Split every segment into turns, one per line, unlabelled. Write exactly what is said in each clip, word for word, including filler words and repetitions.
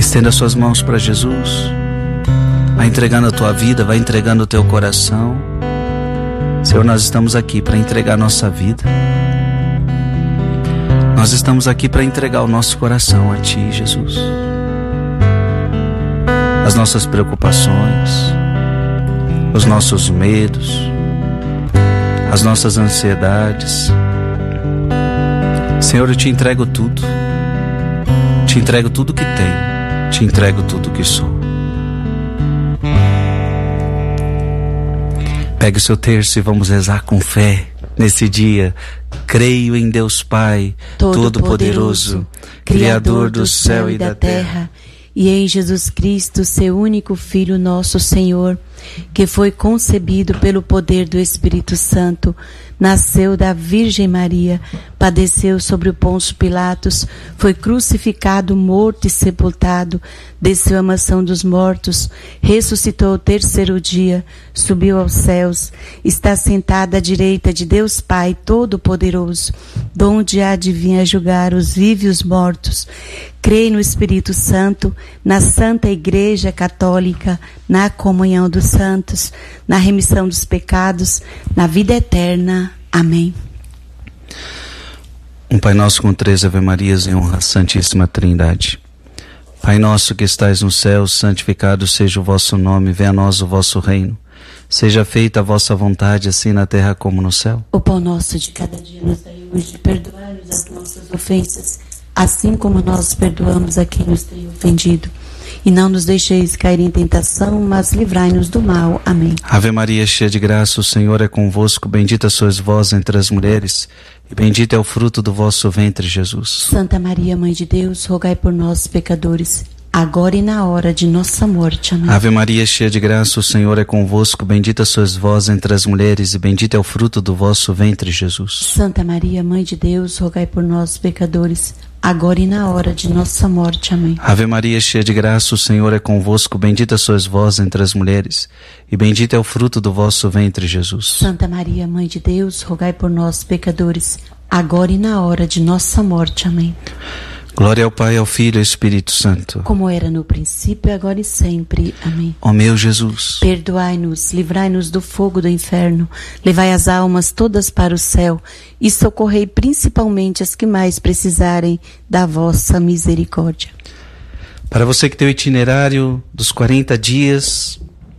Estenda suas mãos para Jesus. Vai entregando a tua vida, vai entregando o teu coração. Senhor, nós estamos aqui para entregar a nossa vida. Nós estamos aqui para entregar o nosso coração a Ti, Jesus. As nossas preocupações, os nossos medos, as nossas ansiedades. Senhor, eu Te entrego tudo. Te entrego tudo que tenho. Te entrego tudo que sou. Pegue o seu terço e vamos rezar com fé nesse dia. Creio em Deus Pai, Todo-Poderoso, Criador do céu e da terra, e em Jesus Cristo, seu único Filho, nosso Senhor, que foi concebido pelo poder do Espírito Santo, nasceu da Virgem Maria, padeceu sobre o Pôncio Pilatos, foi crucificado, morto e sepultado, desceu à mansão dos mortos, ressuscitou ao terceiro dia, subiu aos céus, está sentado à direita de Deus Pai Todo-Poderoso, donde há de vir a julgar os vivos e os mortos. Creio no Espírito Santo, na Santa Igreja Católica, na comunhão dos santos, na remissão dos pecados, na vida eterna. Amém. Um Pai Nosso com três Ave-Marias em honra à Santíssima Trindade. Pai nosso que estais no céu, santificado seja o vosso nome, venha a nós o vosso reino. Seja feita a vossa vontade, assim na terra como no céu.
O pão nosso de cada dia nos dai hoje, perdoai-nos as nossas ofensas, assim como nós perdoamos a quem nos tem ofendido. E não nos deixeis cair em tentação, mas livrai-nos do mal. Amém.
Ave Maria, cheia de graça, o Senhor é convosco. Bendita sois vós entre as mulheres, e bendito é o fruto do vosso ventre, Jesus.
Santa Maria, Mãe de Deus, rogai por nós, pecadores, agora e na hora de nossa morte. Amém.
Ave Maria, cheia de graça, o Senhor é convosco. Bendita sois vós entre as mulheres, e bendito é o fruto do vosso ventre, Jesus.
Santa Maria, Mãe de Deus, rogai por nós, pecadores, agora e na hora de nossa morte. Amém.
Ave Maria, cheia de graça, o Senhor é convosco. Bendita sois vós entre as mulheres, e bendito é o fruto do vosso ventre, Jesus.
Santa Maria, Mãe de Deus, rogai por nós, pecadores, agora e na hora de nossa morte. Amém.
Glória ao Pai, ao Filho e ao Espírito Santo.
Como era no princípio, agora e sempre. Amém.
Ó meu Jesus,
perdoai-nos, livrai-nos do fogo do inferno, levai as almas todas para o céu e socorrei principalmente as que mais precisarem da vossa misericórdia.
Para você que tem o itinerário dos quarenta dias,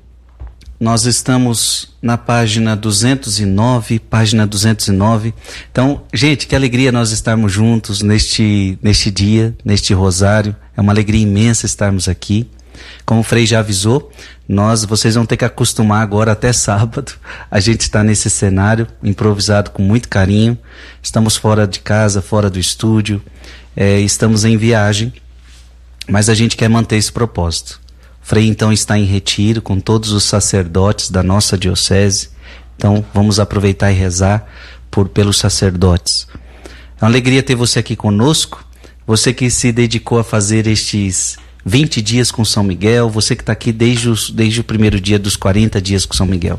nós estamos na página duzentos e nove, página duzentos e nove. Então, gente, que alegria nós estarmos juntos neste, neste dia, neste rosário. É uma alegria imensa estarmos aqui. Como o Frei já avisou, nós, vocês vão ter que acostumar agora até sábado. A gente está nesse cenário, improvisado com muito carinho. Estamos fora de casa, fora do estúdio, é, estamos em viagem, mas a gente quer manter esse propósito. O Frei então está em retiro com todos os sacerdotes da nossa diocese. Então vamos aproveitar e rezar por, pelos sacerdotes. É uma alegria ter você aqui conosco. Você que se dedicou a fazer estes vinte dias com São Miguel. Você que está aqui desde, os, desde o primeiro dia dos quarenta dias com São Miguel.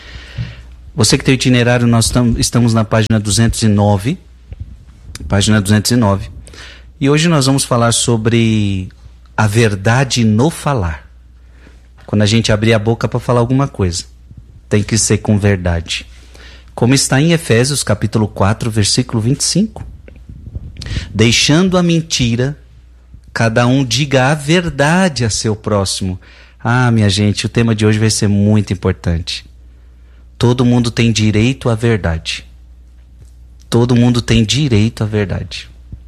Você que tem o itinerário, nós tam, estamos na página duzentos e nove. Página duzentos e nove. E hoje nós vamos falar sobre a verdade no falar. Quando a gente abrir a boca para falar alguma coisa, tem que ser com verdade. Como está em Efésios capítulo quatro, versículo vinte e cinco. Deixando a mentira, cada um diga a verdade a seu próximo. Ah, minha gente, o tema de hoje vai ser muito importante. Todo mundo tem direito à verdade. Todo mundo tem direito à verdade.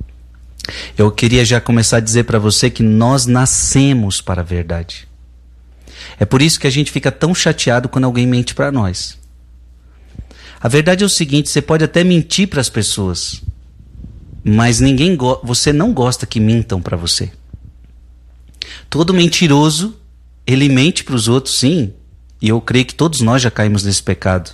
Eu queria já começar a dizer para você que nós nascemos para a verdade. É por isso que a gente fica tão chateado quando alguém mente para nós. A verdade é o seguinte, você pode até mentir para as pessoas, mas ninguém go- você não gosta que mintam para você. Todo mentiroso, ele mente para os outros, sim, e eu creio que todos nós já caímos nesse pecado.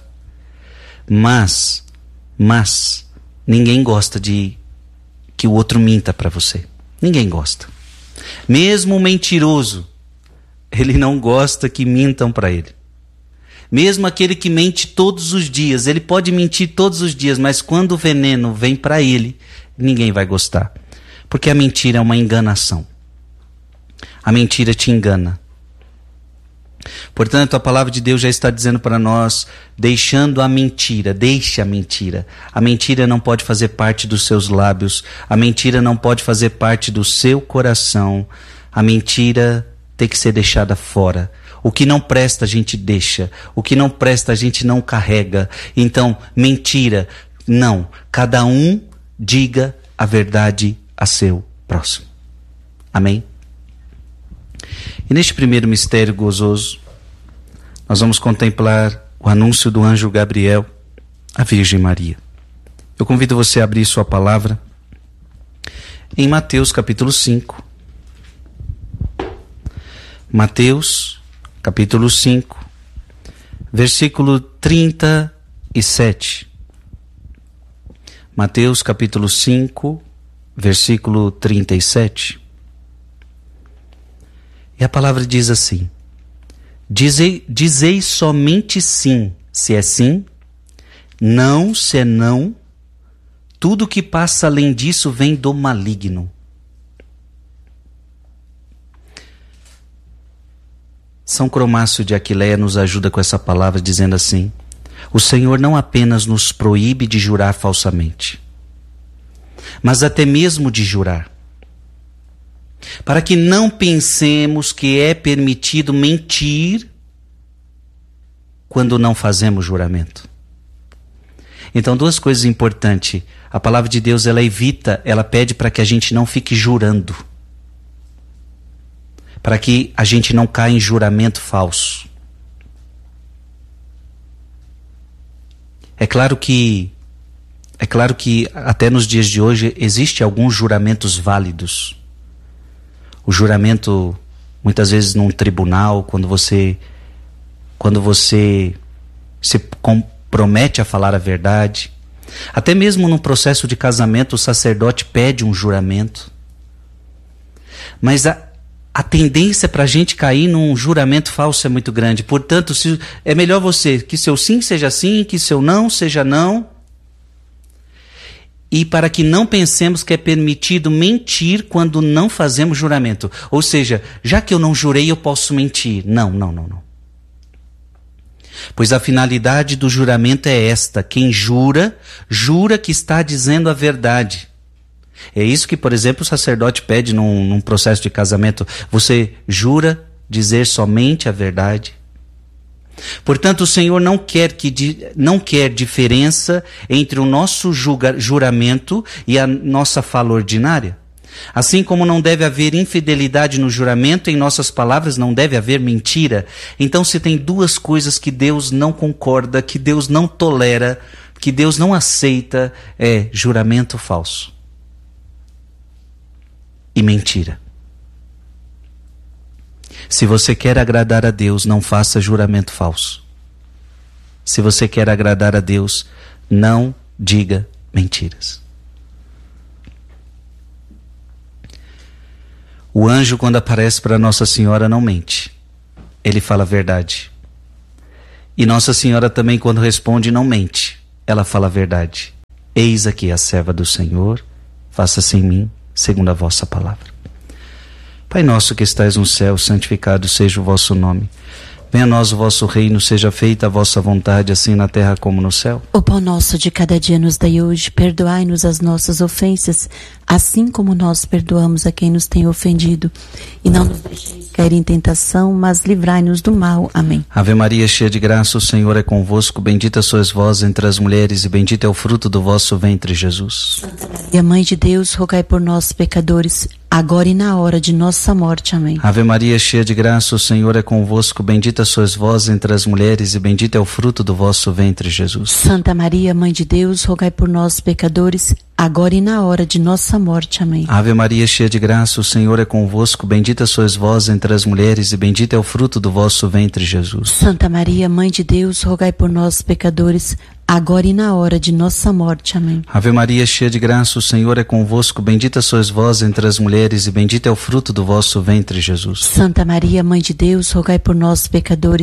Mas, mas, ninguém gosta de que o outro minta para você. Ninguém gosta. Mesmo o mentiroso, ele não gosta que mintam para ele. Mesmo aquele que mente todos os dias, ele pode mentir todos os dias, mas quando o veneno vem para ele, ninguém vai gostar. Porque a mentira é uma enganação. A mentira te engana. Portanto, a palavra de Deus já está dizendo para nós, deixando a mentira, deixe a mentira. A mentira não pode fazer parte dos seus lábios, a mentira não pode fazer parte do seu coração. A mentira tem que ser deixada fora. O que não presta a gente deixa, o que não presta a gente não carrega. Então, mentira, não. Cada um diga a verdade a seu próximo. Amém? E neste primeiro mistério gozoso, nós vamos contemplar o anúncio do anjo Gabriel à Virgem Maria. Eu convido você a abrir sua palavra em Mateus capítulo cinco. Mateus capítulo cinco, versículo trinta e sete. Mateus capítulo cinco, versículo trinta e sete. E a palavra diz assim: Dizei, dizei somente sim, se é sim, não, se é não, tudo que passa além disso vem do maligno. São Cromácio de Aquileia nos ajuda com essa palavra dizendo assim: o Senhor não apenas nos proíbe de jurar falsamente, mas até mesmo de jurar, para que não pensemos que é permitido mentir quando não fazemos juramento. Então, duas coisas importantes. A palavra de Deus, ela evita, ela pede para que a gente não fique jurando, para que a gente não caia em juramento falso. É claro que, é claro que até nos dias de hoje existe alguns juramentos válidos. O juramento, muitas vezes num tribunal, quando você, quando você se compromete a falar a verdade. Até mesmo num processo de casamento, o sacerdote pede um juramento. Mas a, a tendência para a gente cair num juramento falso é muito grande. Portanto, se, é melhor você que seu sim seja sim, que seu não seja não. E para que não pensemos que é permitido mentir quando não fazemos juramento. Ou seja, já que eu não jurei, eu posso mentir. Não, não, não, não. Pois a finalidade do juramento é esta: quem jura, jura que está dizendo a verdade. É isso que, por exemplo, o sacerdote pede num, num processo de casamento. Você jura dizer somente a verdade. Portanto, o Senhor não quer, que, não quer diferença entre o nosso julga, juramento e a nossa fala ordinária. Assim como não deve haver infidelidade no juramento, em nossas palavras não deve haver mentira. Então, se tem duas coisas que Deus não concorda, que Deus não tolera, que Deus não aceita, é juramento falso e mentira. Se você quer agradar a Deus, não faça juramento falso. Se você quer agradar a Deus, não diga mentiras. O anjo, quando aparece para Nossa Senhora, não mente. Ele fala a verdade. E Nossa Senhora também, quando responde, não mente. Ela fala a verdade. Eis aqui a serva do Senhor, faça-se em mim segundo a vossa palavra. Pai nosso que estais no céu, santificado seja o vosso nome. Venha a nós o vosso reino, seja feita a vossa vontade, assim na terra como no céu.
O pão nosso de cada dia nos dai hoje, perdoai-nos as nossas ofensas, assim como nós perdoamos a quem nos tem ofendido. E não nos deixeis cair em tentação, mas livrai-nos do mal. Amém.
Ave Maria, cheia de graça, o Senhor é convosco, bendita sois vós entre as mulheres, e bendito é o fruto do vosso ventre, Jesus.
Santa Maria, Mãe de Deus, rogai por nós, pecadores, agora e na hora de nossa morte. Amém.
Ave Maria, cheia de graça, o Senhor é convosco, bendita sois vós entre as mulheres, e bendito é o fruto do vosso ventre, Jesus.
Santa Maria, Mãe de Deus, rogai por nós, pecadores, agora e na hora de nossa morte. Amém.
Ave Maria, cheia de graça, o Senhor é convosco, bendita sois vós entre as mulheres, e bendito é o fruto do vosso ventre, Jesus.
Santa Maria, Mãe de Deus, rogai por nós, pecadores, agora e na hora de nossa morte. Amém.
Ave Maria, cheia de graça, o Senhor é convosco, bendita sois vós entre as mulheres, e bendito é o fruto do vosso ventre, Jesus.
Santa Maria, Mãe de Deus, rogai por nós, pecadores,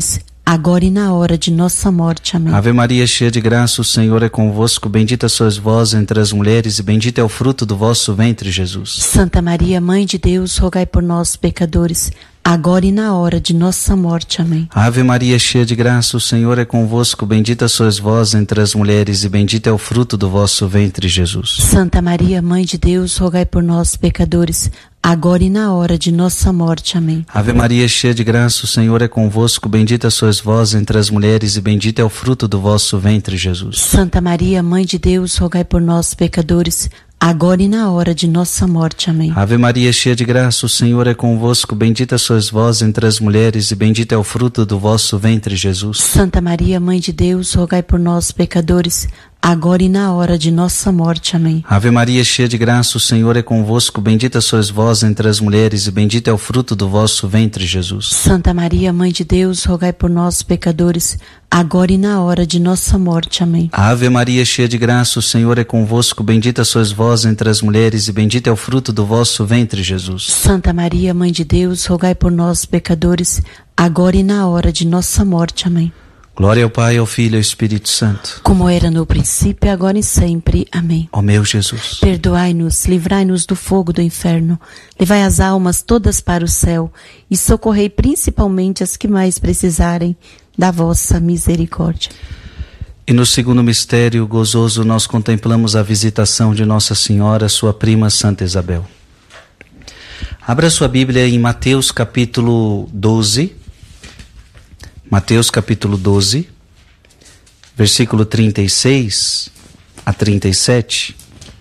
agora e na hora de nossa morte. Amém.
Ave Maria, cheia de graça, o Senhor é convosco. Bendita sois vós entre as mulheres e bendito é o fruto do vosso ventre, Jesus.
Santa Maria, Mãe de Deus, rogai por nós, pecadores, agora e na hora de nossa morte. Amém.
Ave Maria, cheia de graça, o Senhor é convosco. Bendita sois vós entre as mulheres e bendito é o fruto do vosso ventre, Jesus.
Santa Maria, Mãe de Deus, rogai por nós, pecadores, agora e na hora de nossa morte. Amém.
Ave Maria, cheia de graça, o Senhor é convosco. Bendita sois vós entre as mulheres e bendito é o fruto do vosso ventre, Jesus.
Santa Maria, Mãe de Deus, rogai por nós, pecadores, agora e na hora de nossa morte. Amém.
Ave Maria, cheia de graça, o Senhor é convosco. Bendita sois vós entre as mulheres e bendito é o fruto do vosso ventre, Jesus.
Santa Maria, Mãe de Deus, rogai por nós, pecadores, agora e na hora de nossa morte. Amém.
Ave Maria, cheia de graça, o Senhor é convosco. Bendita sois vós entre as mulheres e bendito é o fruto do vosso ventre, Jesus.
Santa Maria, Mãe de Deus, rogai por nós, pecadores, agora e na hora de nossa morte. Amém.
Ave Maria, cheia de graça, o Senhor é convosco. Bendita sois vós entre as mulheres e bendito é o fruto do vosso ventre, Jesus.
Santa Maria, Mãe de Deus, rogai por nós, pecadores, agora e na hora de nossa morte. Amém.
Glória ao Pai, ao Filho e ao Espírito Santo.
Como era no princípio, agora e sempre. Amém.
Ó meu Jesus.
Perdoai-nos, livrai-nos do fogo do inferno, levai as almas todas para o céu e socorrei principalmente as que mais precisarem da vossa misericórdia.
E no segundo mistério gozoso nós contemplamos a visitação de Nossa Senhora, sua prima Santa Isabel. Abra sua Bíblia em Mateus capítulo doze. Mateus capítulo doze, versículo trinta e seis a trinta e sete.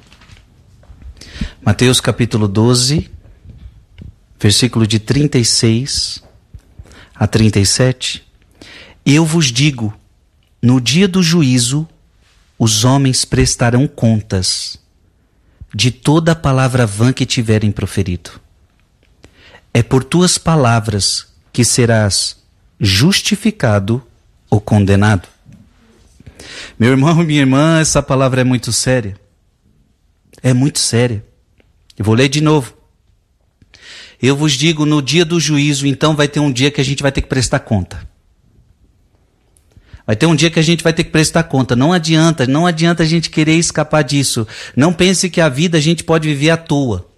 Mateus capítulo doze, versículo de trinta e seis a trinta e sete. Eu vos digo, no dia do juízo, os homens prestarão contas de toda a palavra vã que tiverem proferido. É por tuas palavras que serás justificado ou condenado. Meu irmão e minha irmã, essa palavra é muito séria. É muito séria. Eu vou ler de novo. Eu vos digo, no dia do juízo, então vai ter um dia que a gente vai ter que prestar conta. Vai ter um dia que a gente vai ter que prestar conta. Não adianta, não adianta a gente querer escapar disso. Não pense que a vida a gente pode viver à toa.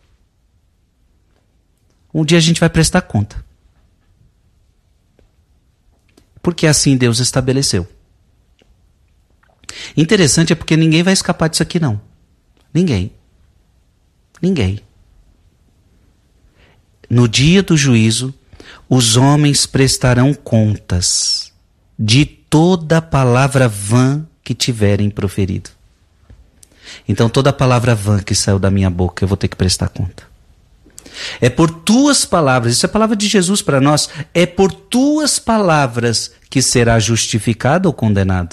Um dia a gente vai prestar conta. Porque assim Deus estabeleceu. Interessante é porque ninguém vai escapar disso aqui não. Ninguém. Ninguém. No dia do juízo, os homens prestarão contas de toda palavra vã que tiverem proferido. Então toda palavra vã que saiu da minha boca eu vou ter que prestar conta. É por tuas palavras, isso é a palavra de Jesus para nós, é por tuas palavras que será justificado ou condenado.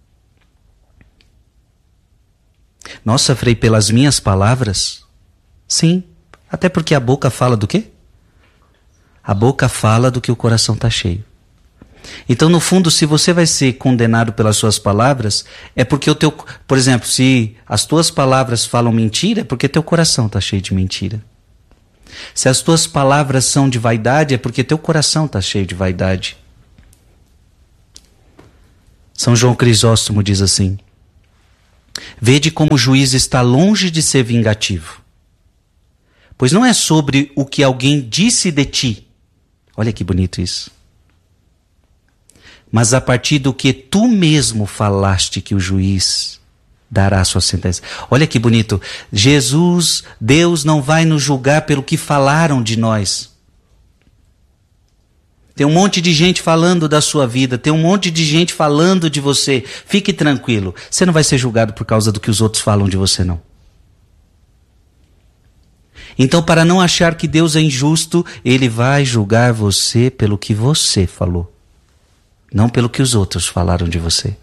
Nossa, Frei, pelas minhas palavras? Sim, até porque a boca fala do quê? A boca fala do que o coração está cheio. Então, no fundo, se você vai ser condenado pelas suas palavras, é porque o teu, por exemplo, se as tuas palavras falam mentira, é porque teu coração está cheio de mentira. Se as tuas palavras são de vaidade, é porque teu coração está cheio de vaidade. São João Crisóstomo diz assim: vede como o juiz está longe de ser vingativo, pois não é sobre o que alguém disse de ti, olha que bonito isso, mas a partir do que tu mesmo falaste que o juiz dará a sua sentença. Olha que bonito. Jesus, Deus não vai nos julgar pelo que falaram de nós. Tem um monte de gente falando da sua vida, tem um monte de gente falando de você. Fique tranquilo, você não vai ser julgado por causa do que os outros falam de você, não. Então, para não achar que Deus é injusto, Ele vai julgar você pelo que você falou, não pelo que os outros falaram de você.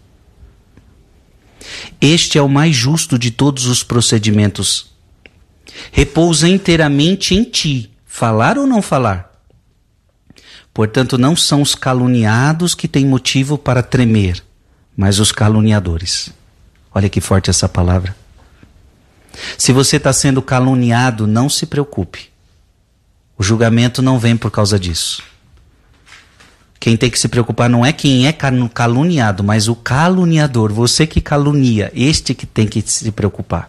Este é o mais justo de todos os procedimentos. Repousa inteiramente em ti, falar ou não falar. Portanto, não são os caluniados que têm motivo para tremer, mas os caluniadores. Olha que forte essa palavra. Se você está sendo caluniado, não se preocupe. O julgamento não vem por causa disso. Quem tem que se preocupar não é quem é caluniado, mas o caluniador, você que calunia, este que tem que se preocupar.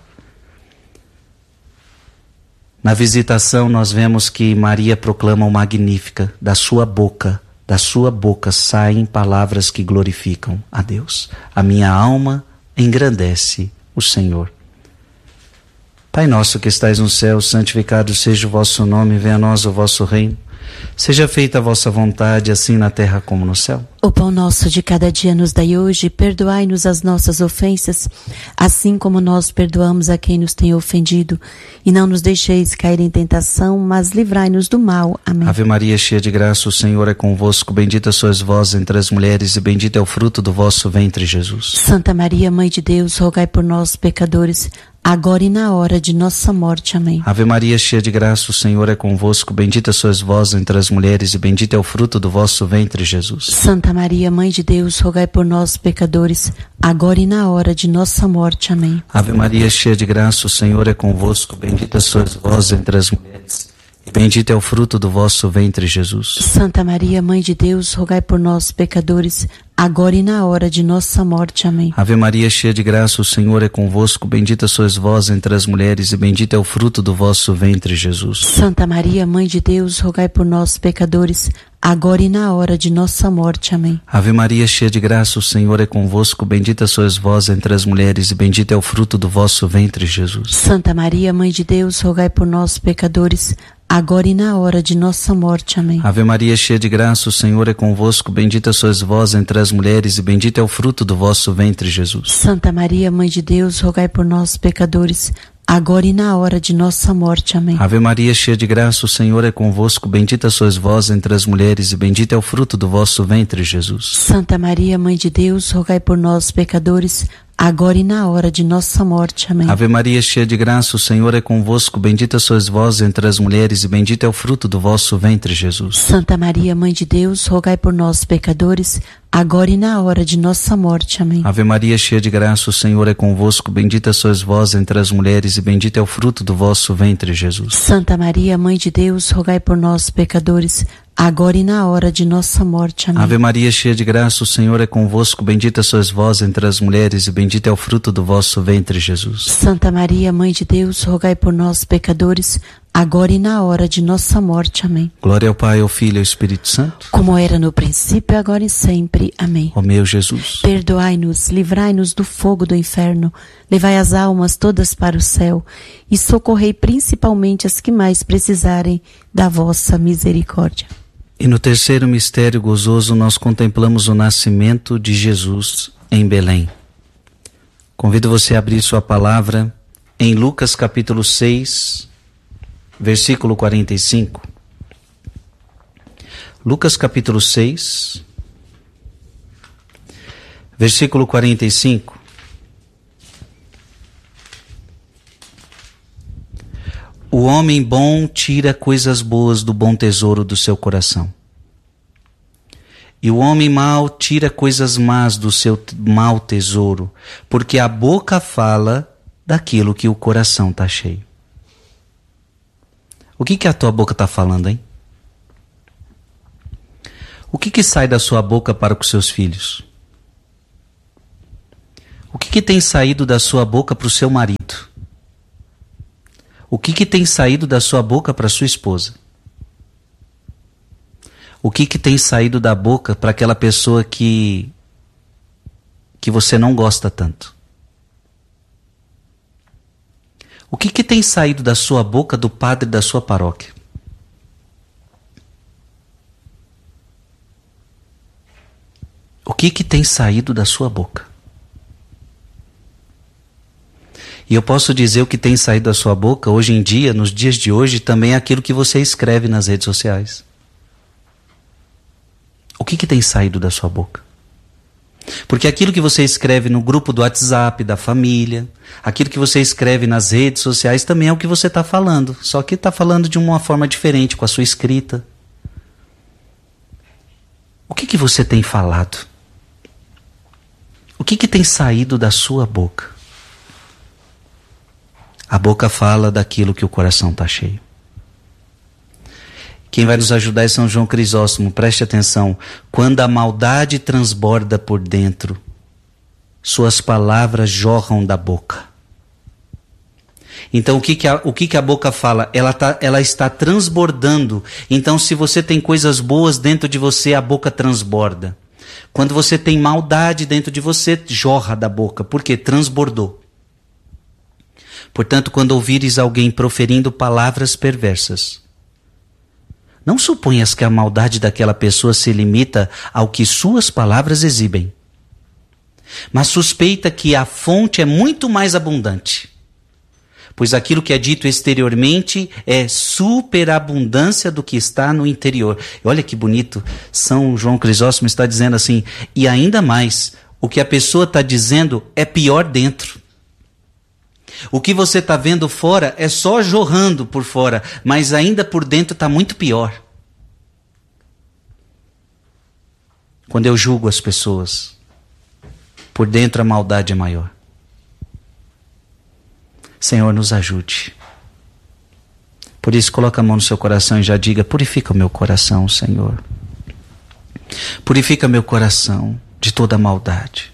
Na visitação nós vemos que Maria proclama o Magnífica, da sua boca, da sua boca saem palavras que glorificam a Deus. A minha alma engrandece o Senhor. Pai nosso que estais no céu, santificado seja o vosso nome, venha a nós o vosso reino. Seja feita a vossa vontade, assim na terra como no céu.
O pão nosso de cada dia nos dai hoje, perdoai-nos as nossas ofensas, assim como nós perdoamos a quem nos tem ofendido. E não nos deixeis cair em tentação, mas livrai-nos do mal. Amém.
Ave Maria, cheia de graça, o Senhor é convosco. Bendita sois vós entre as mulheres, e bendito é o fruto do vosso ventre, Jesus.
Santa Maria, Mãe de Deus, rogai por nós, pecadores, agora e na hora de nossa morte. Amém.
Ave Maria, cheia de graça, o Senhor é convosco. Bendita sois vós entre as mulheres, e bendito é o fruto do vosso ventre, Jesus.
Santa Maria, Mãe de Deus, rogai por nós, pecadores, agora e na hora de nossa morte. Amém.
Ave Maria, cheia de graça, o Senhor é convosco. Bendita sois vós entre as mulheres, e bendito é o fruto do vosso ventre, Jesus.
Santa Maria, Mãe de Deus, rogai por nós, pecadores, agora e na hora de nossa morte. Amém.
Ave Maria, cheia de graça, o Senhor é convosco. Bendita sois vós entre as mulheres, e bendito é o fruto do vosso ventre, Jesus.
Santa Maria, Mãe de Deus, rogai por nós, pecadores, agora e na hora de nossa morte. Amém.
Ave Maria, cheia de graça, o Senhor é convosco. Bendita sois vós entre as mulheres, e bendito é o fruto do vosso ventre, Jesus.
Santa Maria, Mãe de Deus, rogai por nós, pecadores, agora e na hora de nossa morte. Amém.
Ave Maria, cheia de graça, o Senhor é convosco. Bendita sois vós entre as mulheres, e bendito é o fruto do vosso ventre, Jesus.
Santa Maria, Mãe de Deus, rogai por nós, pecadores, agora e na hora de nossa morte. Amém.
Ave Maria, cheia de graça, o Senhor é convosco. Bendita sois vós entre as mulheres, e bendito é o fruto do vosso ventre, Jesus.
Santa Maria, Mãe de Deus, rogai por nós, pecadores, agora e na hora de nossa morte. Amém.
Ave Maria, cheia de graça, o Senhor é convosco. Bendita sois vós entre as mulheres, e bendito é o fruto do vosso ventre, Jesus.
Santa Maria, Mãe de Deus, rogai por nós, pecadores, agora e na hora de nossa morte. Amém.
Ave Maria, cheia de graça, o Senhor é convosco. Bendita sois vós entre as mulheres, e bendito é o fruto do vosso ventre, Jesus.
Santa Maria, Mãe de Deus, rogai por nós, pecadores, agora e na hora de nossa morte. Amém.
Ave Maria, cheia de graça, o Senhor é convosco. Bendita sois vós entre as mulheres, e bendito é o fruto do vosso ventre, Jesus.
Santa Maria, Mãe de Deus, rogai por nós, pecadores, agora e na hora de nossa morte. Amém.
Glória ao Pai, ao Filho e ao Espírito Santo,
como era no princípio, agora e sempre. Amém.
Ó meu Jesus,
perdoai-nos, livrai-nos do fogo do inferno, levai as almas todas para o céu e socorrei principalmente as que mais precisarem da vossa misericórdia.
E no terceiro mistério gozoso nós contemplamos o nascimento de Jesus em Belém. Convido você a abrir sua palavra em Lucas capítulo seis, versículo quarenta e cinco. Lucas capítulo seis, versículo quarenta e cinco. O homem bom tira coisas boas do bom tesouro do seu coração. E o homem mau tira coisas más do seu mau tesouro, porque a boca fala daquilo que o coração está cheio. O que que a tua boca está falando, hein? O que que sai da sua boca para os seus filhos? O que que tem saído da sua boca para o seu marido? O que que tem saído da sua boca para sua esposa? O que que tem saído da boca para aquela pessoa que que você não gosta tanto? O que que tem saído da sua boca do padre da sua paróquia? O que que tem saído da sua boca? E eu posso dizer o que tem saído da sua boca hoje em dia, nos dias de hoje, também é aquilo que você escreve nas redes sociais. O que que tem saído da sua boca? Porque aquilo que você escreve no grupo do WhatsApp, da família, aquilo que você escreve nas redes sociais também é o que você está falando, só que está falando de uma forma diferente, com a sua escrita. O que que você tem falado? O que que tem saído da sua boca? A boca fala daquilo que o coração está cheio. Quem vai nos ajudar é São João Crisóstomo, preste atenção. Quando a maldade transborda por dentro, suas palavras jorram da boca. Então o que, que, a, o que, que a boca fala? Ela, tá, ela está transbordando. Então se você tem coisas boas dentro de você, a boca transborda. Quando você tem maldade dentro de você, jorra da boca. Por quê? Transbordou. Portanto, quando ouvires alguém proferindo palavras perversas, não suponhas que a maldade daquela pessoa se limita ao que suas palavras exibem, mas suspeita que a fonte é muito mais abundante, pois aquilo que é dito exteriormente é superabundância do que está no interior. E olha que bonito, São João Crisóstomo está dizendo assim, e ainda mais, o que a pessoa está dizendo é pior dentro. O que você está vendo fora é só jorrando por fora, mas ainda por dentro está muito pior. Quando eu julgo as pessoas, por dentro a maldade é maior. Senhor, nos ajude. Por isso, coloca a mão no seu coração e já diga, purifica o meu coração, Senhor. Purifica meu coração de toda maldade.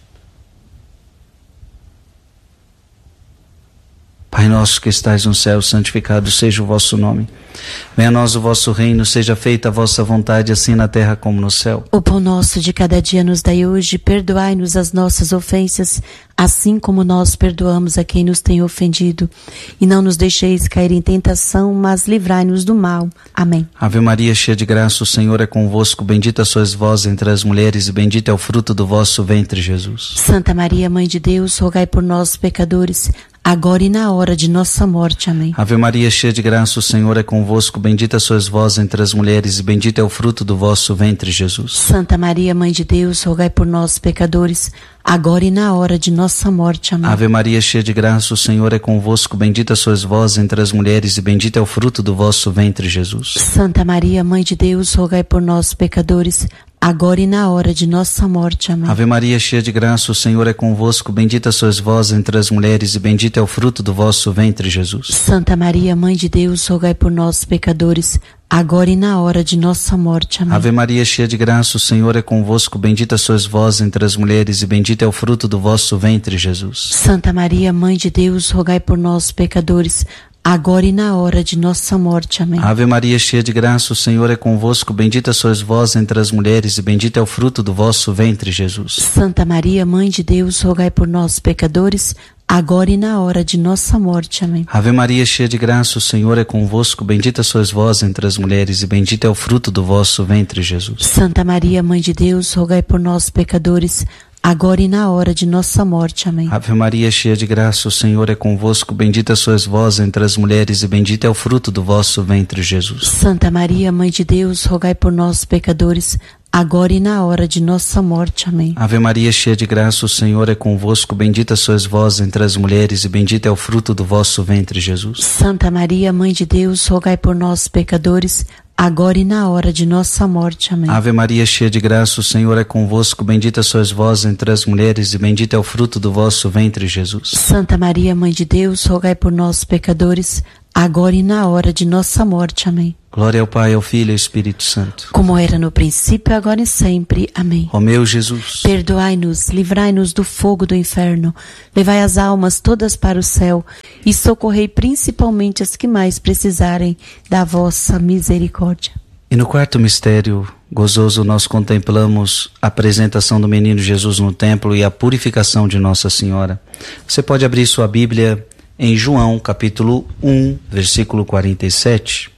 Pai nosso que estais no céu, santificado seja o vosso nome. Venha a nós o vosso reino, seja feita a vossa vontade, assim na terra como no céu.
O pão nosso de cada dia nos dai hoje, perdoai-nos as nossas ofensas, assim como nós perdoamos a quem nos tem ofendido. E não nos deixeis cair em tentação, mas livrai-nos do mal. Amém.
Ave Maria, cheia de graça, o Senhor é convosco. Bendita sois vós entre as mulheres, e bendito é o fruto do vosso ventre, Jesus.
Santa Maria, Mãe de Deus, rogai por nós, pecadores, agora e na hora de nossa morte. Amém.
Ave Maria, cheia de graça, o Senhor é convosco. Bendita sois vós entre as mulheres, e bendito é o fruto do vosso ventre, Jesus.
Santa Maria, Mãe de Deus, rogai por nós, pecadores, agora e na hora de nossa morte. Amém.
Ave Maria, cheia de graça, o Senhor é convosco. Bendita sois vós entre as mulheres, e bendito é o fruto do vosso ventre, Jesus.
Santa Maria, Mãe de Deus, rogai por nós, pecadores, agora e na hora de nossa morte. Amém.
Ave Maria, cheia de graça, o Senhor é convosco. Bendita sois vós entre as mulheres, e bendito é o fruto do vosso ventre, Jesus.
Santa Maria, Mãe de Deus, rogai por nós, pecadores, agora e na hora de nossa morte. Amém.
Ave Maria, cheia de graça, o Senhor é convosco. Bendita sois vós entre as mulheres, e bendito é o fruto do vosso ventre, Jesus.
Santa Maria, Mãe de Deus, rogai por nós, pecadores, agora e na hora de nossa morte. Amém.
Ave Maria, cheia de graça, o Senhor é convosco. Bendita sois vós entre as mulheres, e bendito é o fruto do vosso ventre, Jesus.
Santa Maria, Mãe de Deus, rogai por nós, pecadores, agora e na hora de nossa morte. Amém.
Ave Maria, cheia de graça, o Senhor é convosco. Bendita sois vós entre as mulheres, e bendito é o fruto do vosso ventre, Jesus.
Santa Maria, Mãe de Deus, rogai por nós, pecadores, agora e na hora de nossa morte. Amém.
Ave Maria, cheia de graça, o Senhor é convosco. Bendita sois vós entre as mulheres, e bendito é o fruto do vosso ventre, Jesus.
Santa Maria, Mãe de Deus, rogai por nós, pecadores, agora e na hora de nossa morte. Amém.
Ave Maria, cheia de graça, o Senhor é convosco. Bendita sois vós entre as mulheres, e bendito é o fruto do vosso ventre, Jesus.
Santa Maria, Mãe de Deus, rogai por nós, pecadores, agora e na hora de nossa morte. Amém.
Ave Maria, cheia de graça, o Senhor é convosco. Bendita sois vós entre as mulheres, e bendito é o fruto do vosso ventre, Jesus.
Santa Maria, Mãe de Deus, rogai por nós, pecadores, agora e na hora de nossa morte. Amém.
Glória ao Pai, ao Filho e ao Espírito Santo.
Como era no princípio, agora e sempre. Amém.
Ó meu Jesus,
perdoai-nos, livrai-nos do fogo do inferno, levai as almas todas para o céu e socorrei principalmente as que mais precisarem da vossa misericórdia.
E no quarto mistério gozoso nós contemplamos a apresentação do menino Jesus no templo e a purificação de Nossa Senhora. Você pode abrir sua Bíblia em João capítulo um, versículo quarenta e sete.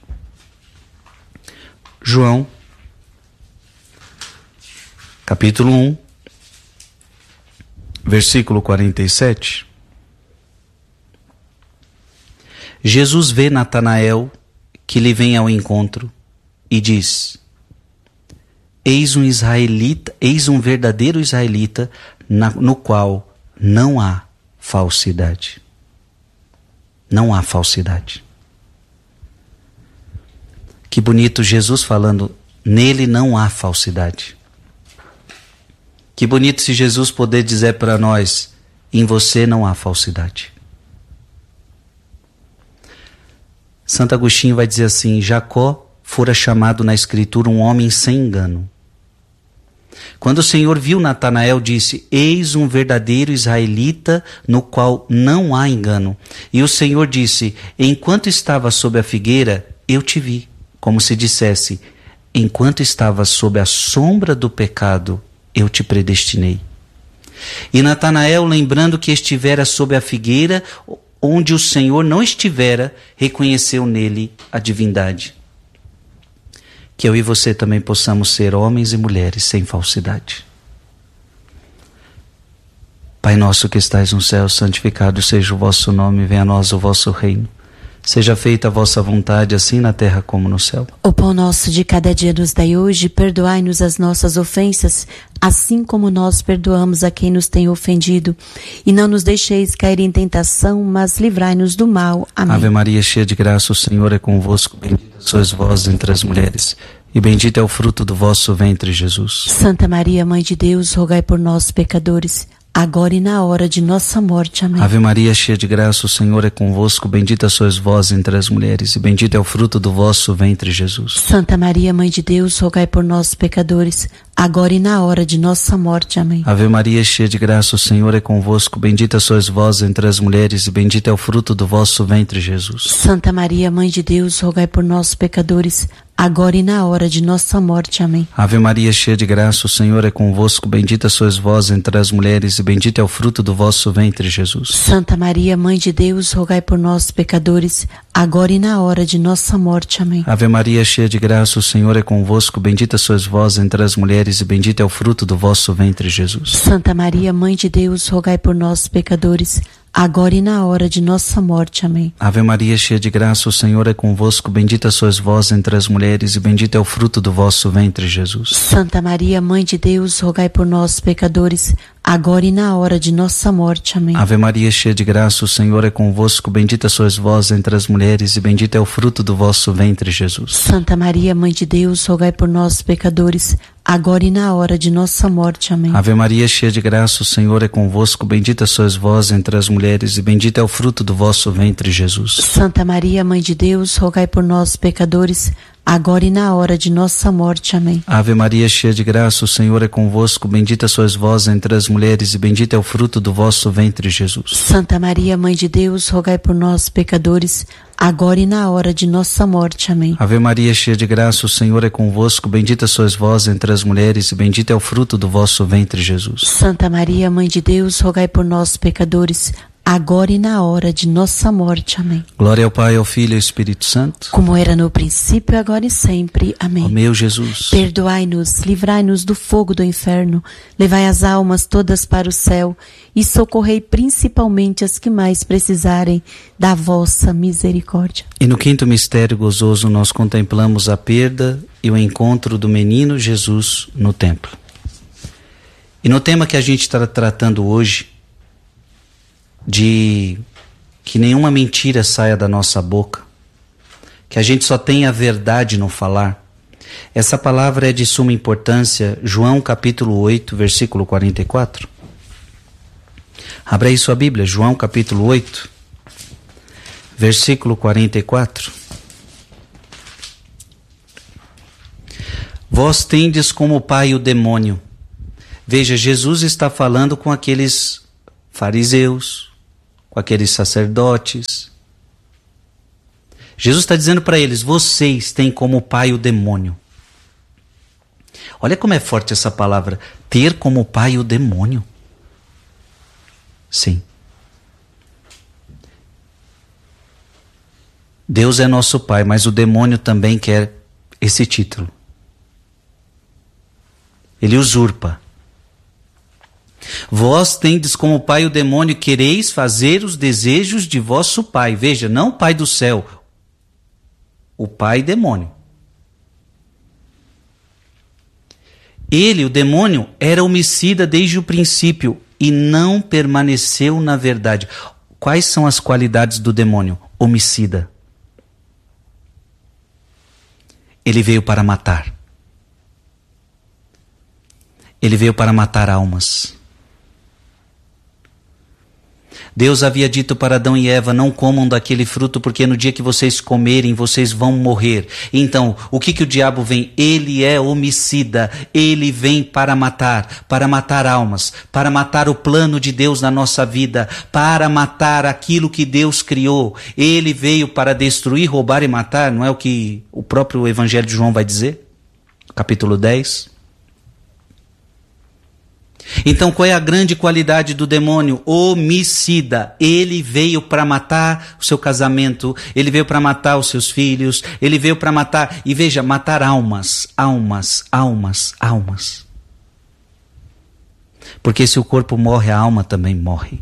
João, capítulo um, versículo quarenta e sete. Jesus vê Natanael que lhe vem ao encontro e diz: Eis um israelita, eis um verdadeiro israelita, na, no qual não há falsidade. Não há falsidade. Que bonito Jesus falando, nele não há falsidade. Que bonito se Jesus poder dizer para nós, em você não há falsidade. Santo Agostinho vai dizer assim, Jacó fora chamado na Escritura um homem sem engano. Quando o Senhor viu Natanael, disse: eis um verdadeiro israelita no qual não há engano. E o Senhor disse: enquanto estava sob a figueira, eu te vi. Como se dissesse: enquanto estava sob a sombra do pecado, eu te predestinei. E Natanael, lembrando que estivera sob a figueira, onde o Senhor não estivera, reconheceu nele a divindade. Que eu e você também possamos ser homens e mulheres sem falsidade. Pai nosso que estais no céu, santificado seja o vosso nome, venha a nós o vosso reino. Seja feita a vossa vontade, assim na terra como no céu.
O pão nosso de cada dia nos dai hoje, perdoai-nos as nossas ofensas, assim como nós perdoamos a quem nos tem ofendido. E não nos deixeis cair em tentação, mas livrai-nos do mal. Amém.
Ave Maria, cheia de graça, o Senhor é convosco, bendita sois vós entre as mulheres, e bendito é o fruto do vosso ventre, Jesus.
Santa Maria, Mãe de Deus, rogai por nós, pecadores, agora e na hora de nossa morte. Amém.
Ave Maria, cheia de graça, o Senhor é convosco, bendita sois vós entre as mulheres, e bendito é o fruto do vosso ventre, Jesus.
Santa Maria, Mãe de Deus, rogai por nós, pecadores, agora e na hora de nossa morte. Amém.
Ave Maria, cheia de graça, o Senhor é convosco, bendita sois vós entre as mulheres, e bendito é o fruto do vosso ventre, Jesus.
Santa Maria, Mãe de Deus, rogai por nós, pecadores, agora e na hora de nossa morte. Amém.
Ave Maria, cheia de graça, o Senhor é convosco, bendita sois vós entre as mulheres, e bendito é o fruto do vosso ventre, Jesus.
Santa Maria, Mãe de Deus, rogai por nós, pecadores, agora e na hora de nossa morte. Amém.
Ave Maria, cheia de graça, o Senhor é convosco, bendita sois vós entre as mulheres, e bendito é o fruto do vosso ventre, Jesus.
Santa Maria, Mãe de Deus, rogai por nós, pecadores, agora e na hora de nossa morte. Amém.
Ave Maria, cheia de graça, o Senhor é convosco, bendita sois vós entre as mulheres, e bendito é o fruto do vosso ventre, Jesus.
Santa Maria, Mãe de Deus, rogai por nós, pecadores, agora e na hora de nossa morte. Amém.
Ave Maria, cheia de graça, o Senhor é convosco, bendita sois vós entre as mulheres, e bendito é o fruto do vosso ventre, Jesus.
Santa Maria, Mãe de Deus, rogai por nós, pecadores, agora e na hora de nossa morte. Amém.
Ave Maria, cheia de graça, o Senhor é convosco, bendita sois vós entre as mulheres, e bendito é o fruto do vosso ventre, Jesus.
Santa Maria, Mãe de Deus, rogai por nós, pecadores, agora e na hora de nossa morte. Amém.
Ave Maria, cheia de graça, o Senhor é convosco, bendita sois vós entre as mulheres, e bendito é o fruto do vosso ventre, Jesus.
Santa Maria, Mãe de Deus, rogai por nós, pecadores, agora e na hora de nossa morte. Amém.
Ave Maria, cheia de graça, o Senhor é convosco, bendita sois vós entre as mulheres, e bendito é o fruto do vosso ventre, Jesus.
Santa Maria, Mãe de Deus, rogai por nós, pecadores, agora e na hora de nossa morte. Amém.
Glória ao Pai, ao Filho e ao Espírito Santo,
como era no princípio, agora e sempre. Amém.
Ó meu Jesus,
perdoai-nos, livrai-nos do fogo do inferno, levai as almas todas para o céu e socorrei principalmente as que mais precisarem da vossa misericórdia.
E no quinto mistério gozoso nós contemplamos a perda e o encontro do menino Jesus no templo. E no tema que a gente está tratando hoje, de que nenhuma mentira saia da nossa boca, que a gente só tenha a verdade no falar. Essa palavra é de suma importância, João capítulo oito, versículo quarenta e quatro. Abra aí sua Bíblia, João capítulo oito, versículo quarenta e quatro. Vós tendes como pai o demônio. Veja, Jesus está falando com aqueles fariseus, com aqueles sacerdotes. Jesus está dizendo para eles: vocês têm como pai o demônio. Olha como é forte essa palavra, ter como pai o demônio. Sim. Deus é nosso pai, mas o demônio também quer esse título. Ele usurpa. Vós tendes como pai o demônio, quereis fazer os desejos de vosso pai. Veja, não o pai do céu, o pai demônio. Ele, o demônio, era homicida desde o princípio e não permaneceu na verdade. Quais são as qualidades do demônio? Homicida. Ele veio para matar. Ele veio para matar almas. Deus havia dito para Adão e Eva, não comam daquele fruto, porque no dia que vocês comerem, vocês vão morrer. Então, o que que o diabo vem? Ele é homicida, ele vem para matar, para matar almas, para matar o plano de Deus na nossa vida, para matar aquilo que Deus criou. Ele veio para destruir, roubar e matar, não é o que o próprio Evangelho de João vai dizer? Capítulo dez. Então, qual é a grande qualidade do demônio? Homicida. Ele veio para matar o seu casamento, ele veio para matar os seus filhos, ele veio para matar, e veja, matar almas, almas, almas, almas. Porque se o corpo morre, a alma também morre.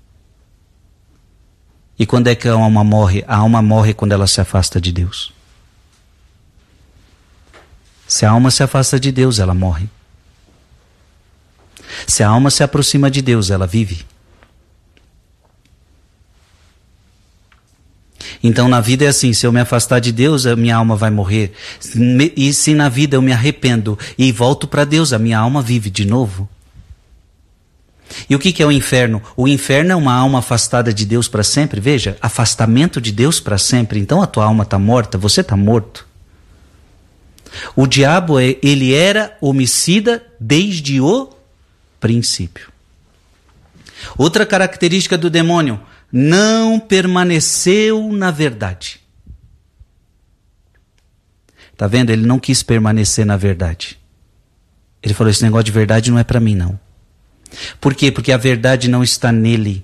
E quando é que a alma morre? A alma morre quando ela se afasta de Deus. Se a alma se afasta de Deus, ela morre. Se a alma se aproxima de Deus, ela vive. Então na vida é assim, se eu me afastar de Deus, a minha alma vai morrer. E se na vida eu me arrependo e volto para Deus, a minha alma vive de novo. E o que que é o inferno? O inferno é uma alma afastada de Deus para sempre. Veja, afastamento de Deus para sempre. Então a tua alma está morta, você está morto. O diabo, ele era homicida desde o princípio. Outra característica do demônio, não permaneceu na verdade. Tá vendo? Ele não quis permanecer na verdade. Ele falou, esse negócio de verdade não é para mim não. Por quê? Porque a verdade não está nele.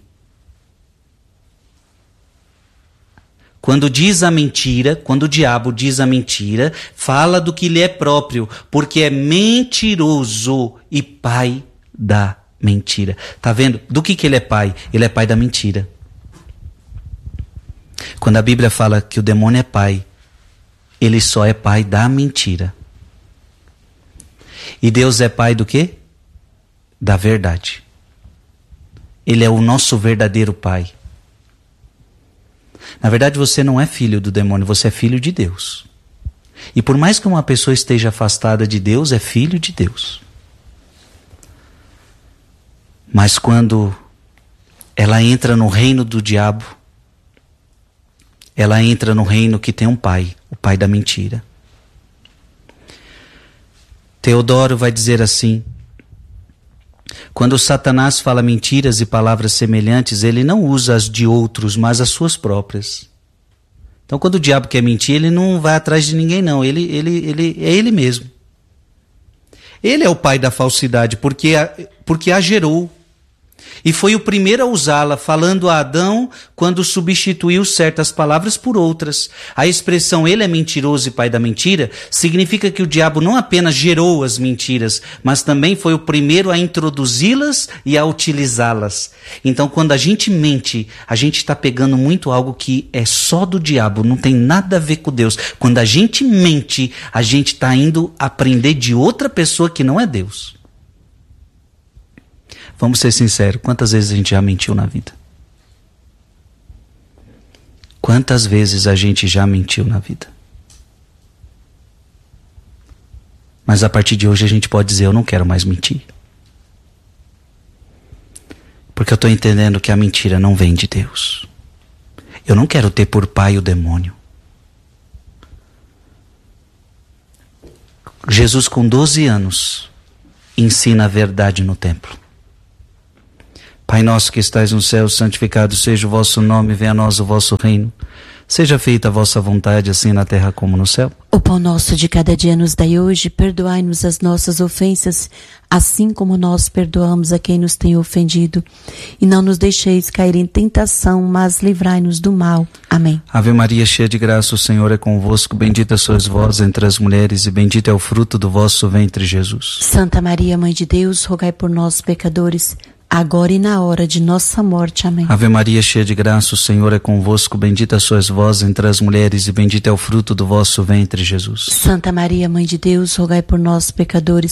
Quando diz a mentira, quando o diabo diz a mentira, fala do que lhe é próprio, porque é mentiroso e pai da mentira. Tá vendo? Do que que ele é pai? Ele é pai da mentira. Quando a Bíblia fala que o demônio é pai, ele só é pai da mentira. E Deus é pai do quê? Da verdade. Ele é o nosso verdadeiro pai. Na verdade, você não é filho do demônio, você é filho de Deus. E por mais que uma pessoa esteja afastada de Deus, é filho de Deus. Mas quando ela entra no reino do diabo, ela entra no reino que tem um pai, o pai da mentira. Teodoro vai dizer assim, quando Satanás fala mentiras e palavras semelhantes, ele não usa as de outros, mas as suas próprias. Então quando o diabo quer mentir, ele não vai atrás de ninguém não, ele, ele, ele, é ele mesmo. Ele é o pai da falsidade, porque a, porque a gerou. E foi o primeiro a usá-la, falando a Adão quando substituiu certas palavras por outras. A expressão ele é mentiroso e pai da mentira significa que o diabo não apenas gerou as mentiras, mas também foi o primeiro a introduzi-las e a utilizá-las. Então quando a gente mente, a gente está pegando muito algo que é só do diabo, não tem nada a ver com Deus. Quando a gente mente, a gente está indo aprender de outra pessoa que não é Deus. Vamos ser sinceros, quantas vezes a gente já mentiu na vida? Quantas vezes a gente já mentiu na vida? Mas a partir de hoje a gente pode dizer, eu não quero mais mentir. Porque eu estou entendendo que a mentira não vem de Deus. Eu não quero ter por pai o demônio. Jesus com doze anos ensina a verdade no templo. Pai nosso que estais no céu, santificado seja o vosso nome, venha a nós o vosso reino. Seja feita a vossa vontade, assim na terra como no céu.
O pão nosso de cada dia nos dai hoje, perdoai-nos as nossas ofensas, assim como nós perdoamos a quem nos tem ofendido. E não nos deixeis cair em tentação, mas livrai-nos do mal. Amém.
Ave Maria, cheia de graça, o Senhor é convosco, bendita sois vós entre as mulheres, e bendito é o fruto do vosso ventre, Jesus.
Santa Maria, Mãe de Deus, rogai por nós, pecadores, agora e na hora de nossa morte. Amém.
Ave Maria, cheia de graça, o Senhor é convosco, bendita sois vós entre as mulheres, e bendito é o fruto do vosso ventre, Jesus.
Santa Maria, Mãe de Deus, rogai por nós, pecadores,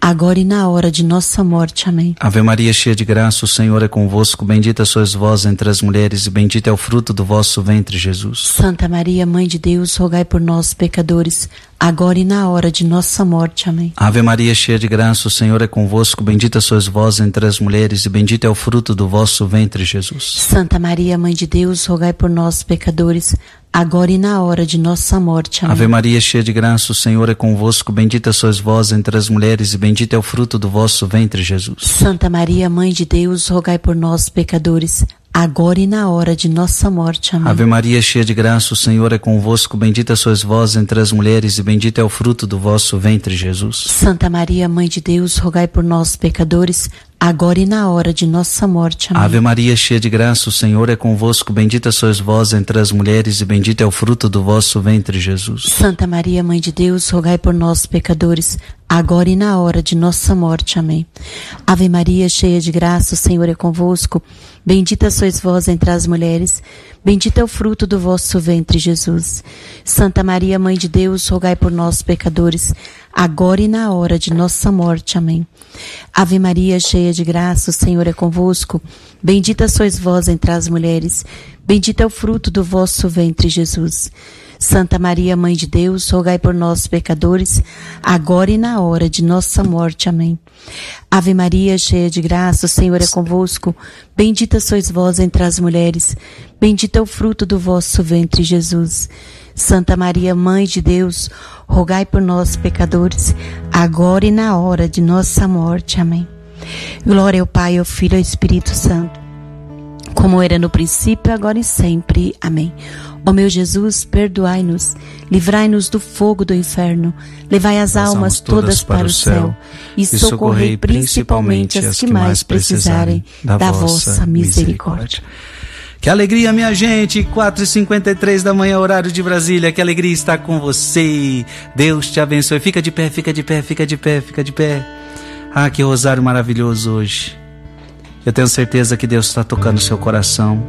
agora e na hora de nossa morte. Amém.
Ave Maria, cheia de graça, o Senhor é convosco. Bendita sois vós entre as mulheres, e bendito é o fruto do vosso ventre, Jesus.
Santa Maria, Mãe de Deus, rogai por nós, pecadores, agora e na hora de nossa morte. Amém.
Ave Maria, cheia de graça, o Senhor é convosco. Bendita sois vós entre as mulheres, e bendito é o fruto do vosso ventre, Jesus.
Santa Maria, Mãe de Deus, rogai por nós, pecadores, agora e na hora de nossa morte. Amém.
Ave Maria, cheia de graça, o Senhor é convosco. Bendita sois vós entre as mulheres, e bendito é o fruto do vosso ventre, Jesus.
Santa Maria, Mãe de Deus, rogai por nós, pecadores, agora e na hora de nossa morte. Amém.
Ave Maria, cheia de graça, o Senhor é convosco. Bendita sois vós entre as mulheres, e bendito é o fruto do vosso ventre, Jesus.
Santa Maria, Mãe de Deus, rogai por nós, pecadores, agora e na hora de nossa morte. Amém.
Ave Maria, cheia de graça, o Senhor é convosco. Bendita sois vós entre as mulheres, e bendito é o fruto do vosso ventre, Jesus.
Santa Maria, Mãe de Deus, rogai por nós, pecadores, agora e na hora de nossa morte. Amém. Ave Maria, cheia de graça, o Senhor é convosco. Bendita sois vós entre as mulheres, bendito é o fruto do vosso ventre, Jesus. Santa Maria, Mãe de Deus, rogai por nós, pecadores, agora e na hora de nossa morte. Amém. Ave Maria, cheia de graça, o Senhor é convosco. Bendita sois vós entre as mulheres, bendito é o fruto do vosso ventre, Jesus. Santa Maria, Mãe de Deus, rogai por nós, pecadores, agora e na hora de nossa morte. Amém. Ave Maria, cheia de graça, o Senhor é convosco. Bendita sois vós entre as mulheres, bendito é o fruto do vosso ventre, Jesus. Santa Maria, Mãe de Deus, rogai por nós, pecadores, agora e na hora de nossa morte. Amém. Glória ao Pai, ao Filho e ao Espírito Santo, como era no princípio, agora e sempre. Amém. Ó meu Jesus, perdoai-nos, livrai-nos do fogo do inferno, levai as, as almas todas para o céu e socorrei principalmente as que mais precisarem da, da vossa misericórdia.
Que alegria, minha gente, quatro e cinquenta e três da manhã, horário de Brasília, que alegria estar com você. Deus te abençoe. Fica de pé, fica de pé, fica de pé, fica de pé. Ah, que rosário maravilhoso hoje. Eu tenho certeza que Deus está tocando o seu coração.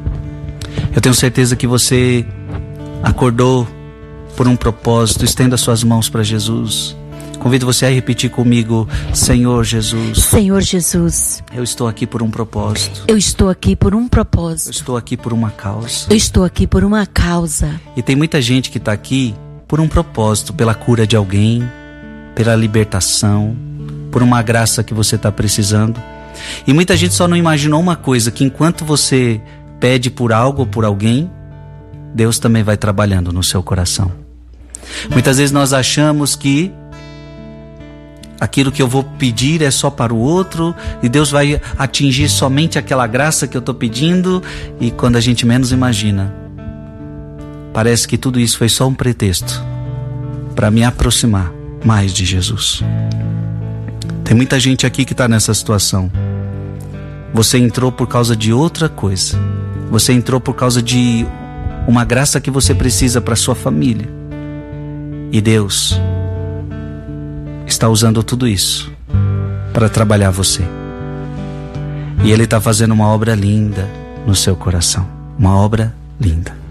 Eu tenho certeza que você acordou por um propósito. Estenda suas mãos para Jesus. Convido você a repetir comigo: Senhor Jesus.
Senhor Jesus.
Eu estou aqui por um propósito.
Eu estou aqui por um propósito.
Eu estou aqui por uma causa.
Eu estou aqui por uma causa.
E tem muita gente que está aqui por um propósito, pela cura de alguém, pela libertação, por uma graça que você está precisando. E muita gente só não imaginou uma coisa, que enquanto você pede por algo ou por alguém, Deus também vai trabalhando no seu coração. Muitas vezes nós achamos que aquilo que eu vou pedir é só para o outro, e Deus vai atingir somente aquela graça que eu estou pedindo, e quando a gente menos imagina, parece que tudo isso foi só um pretexto para me aproximar mais de Jesus. Tem muita gente aqui que está nessa situação. Você entrou por causa de outra coisa. Você entrou por causa de uma graça que você precisa para sua família. E Deus está usando tudo isso para trabalhar você. E Ele está fazendo uma obra linda no seu coração. Uma obra linda.